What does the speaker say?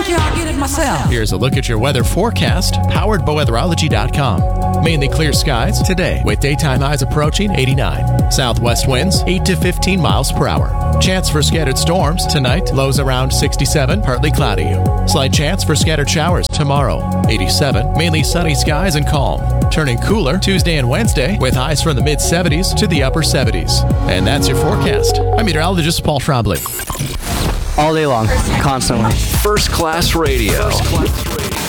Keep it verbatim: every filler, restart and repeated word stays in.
don't y'all get it myself? Here's a look at your weather forecast, powered by weatherology dot com. Mainly clear skies today, with daytime highs approaching eighty-nine. Southwest winds eight to fifteen miles per hour. Chance for scattered storms tonight, lows around sixty-seven, partly cloudy. Slight chance for scattered showers tomorrow, eighty-seven, mainly sunny skies and calm. Turning cooler Tuesday and Wednesday, with highs from the mid seventies to the upper seventies. And that's your forecast. I'm meteorologist Paul Trombley. All day long, constantly. First Class Radio. First Class Radio.